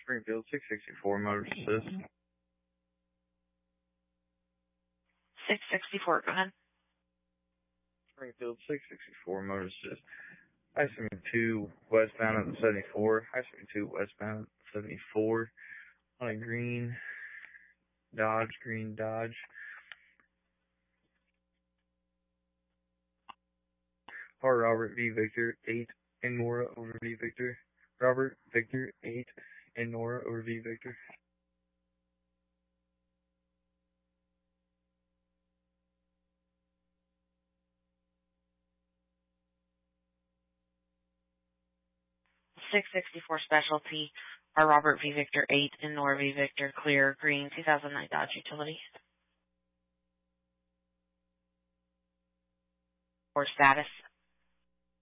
Springfield 664, motor assist. 664, go ahead. Springfield 664, motor assist. I-72 westbound at the 74. I-72 westbound at the 74. On a green Dodge. R. Robert V. Victor 8 and Nora over V. Victor. Robert Victor 8 and Nora over V. Victor. .664 specialty. R. Robert V. Victor 8 and Nora V. Victor clear green 2009 Dodge Utility. Or status.